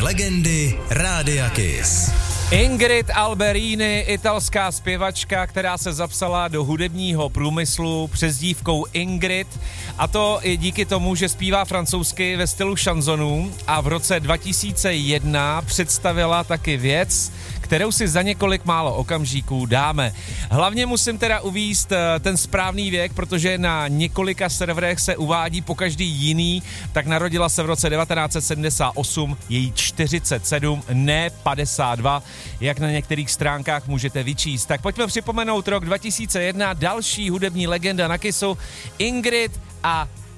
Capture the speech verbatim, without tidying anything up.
legendy Rádia Kiss. Ingrid Alberini, italská zpěvačka, která se zapsala do hudebního průmyslu přezdívkou Ingrid, a to i díky tomu, že zpívá francouzsky ve stylu šanzonů, a v roce dva tisíce jedna představila taky věc, kterou si za několik málo okamžiků dáme. Hlavně musím teda uvést ten správný věk, protože na několika serverech se uvádí po každý jiný, tak narodila se v roce devatenáct set sedmdesát osm, její čtyřicet sedm, ne padesát dva, jak na některých stránkách můžete vyčíst. Tak pojďme připomenout rok dva tisíce jedna, další hudební legenda na Kissu, Ingrid a